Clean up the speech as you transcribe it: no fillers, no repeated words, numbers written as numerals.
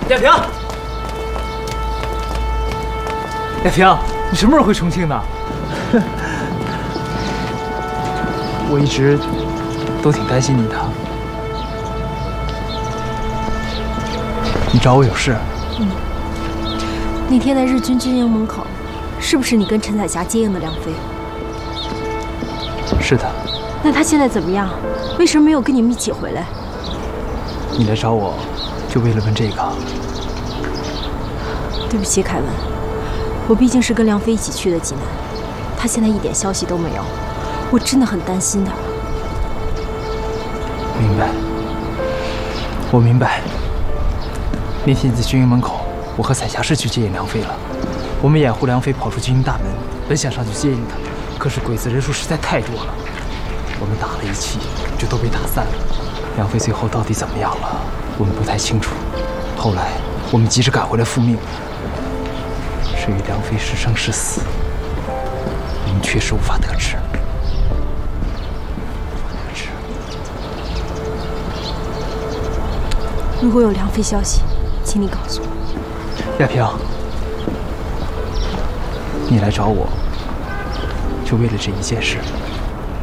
亚萍，亚萍，你什么时候回重庆的？我一直都挺担心你的。你找我有事？ 那天在日军军营门口，是不是你跟陈彩霞接应的梁飞？ 是的。 那他现在怎么样？为什么没有跟你们一起回来？ 你来找我，就为了问这个？ 对不起，凯文，我毕竟是跟梁飞一起去的济南，他现在一点消息都没有，我真的很担心他。 明白，我明白。那天在军营门口，我和彩霞是去接应梁飞了。我们掩护梁飞跑出军营大门，本想上去接应他，可是鬼子人数实在太多了，我们打了一气，就都被打散了。梁飞最后到底怎么样了，我们不太清楚。后来我们急着赶回来复命，至于梁飞是生是死，我们确实无法得知。 如果有梁飞消息，请你告诉我。 亚萍，你来找我，就为了这一件事。